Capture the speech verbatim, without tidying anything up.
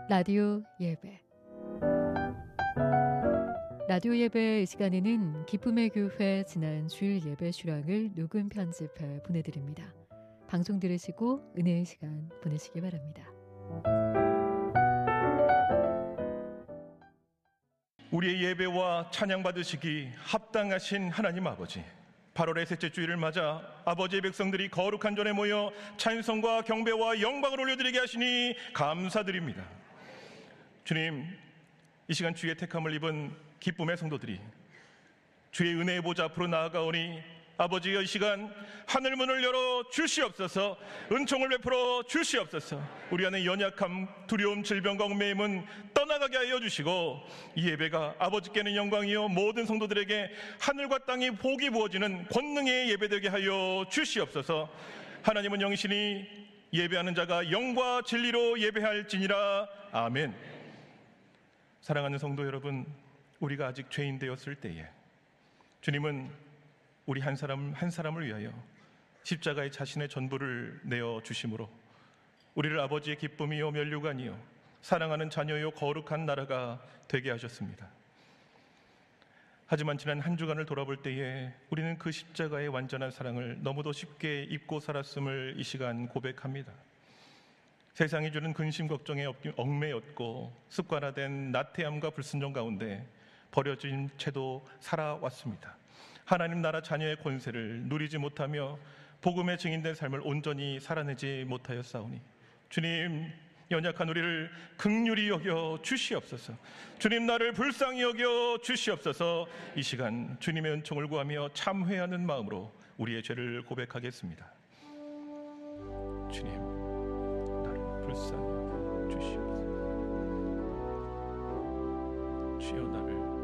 라디오 예배 라디오 예배 이 시간에는 기쁨의 교회 지난 주일 예배 수량을 녹음 편집해 보내드립니다. 방송 들으시고 은혜의 시간 보내시기 바랍니다. 우리의 예배와 찬양 받으시기 합당하신 하나님 아버지, 팔월의 셋째 주일을 맞아 아버지의 백성들이 거룩한 전에 모여 찬송과 경배와 영광을 올려드리게 하시니 감사드립니다. 주님, 이 시간 주의 택함을 입은 기쁨의 성도들이 주의 은혜의 보좌 앞으로 나아가오니 아버지여, 이 시간 하늘문을 열어 주시옵소서. 은총을 베풀어 주시옵소서. 우리 안에 연약함, 두려움, 질병과 얽매임은 떠나가게 하여 주시고, 이 예배가 아버지께는 영광이요 모든 성도들에게 하늘과 땅이 복이 부어지는 권능의 예배되게 하여 주시옵소서. 하나님은 영이시니 예배하는 자가 영과 진리로 예배할지니라. 아멘. 사랑하는 성도 여러분, 우리가 아직 죄인 되었을 때에 주님은 우리 한 사람 한 사람을 위하여 십자가에 자신의 전부를 내어 주심으로 우리를 아버지의 기쁨이요 면류관이요 사랑하는 자녀요 거룩한 나라가 되게 하셨습니다. 하지만 지난 한 주간을 돌아볼 때에 우리는 그 십자가의 완전한 사랑을 너무도 쉽게 잊고 살았음을 이 시간 고백합니다. 세상이 주는 근심 걱정에 얽매였고 습관화된 나태함과 불순종 가운데 버려진 채도 살아왔습니다. 하나님 나라 자녀의 권세를 누리지 못하며 복음의 증인된 삶을 온전히 살아내지 못하였사오니 주님, 연약한 우리를 긍휼히 여겨 주시옵소서. 주님, 나를 불쌍히 여겨 주시옵소서. 이 시간 주님의 은총을 구하며 참회하는 마음으로 우리의 죄를 고백하겠습니다. 주님, 나를 불쌍히 여겨 주시옵소서. 주여, 나를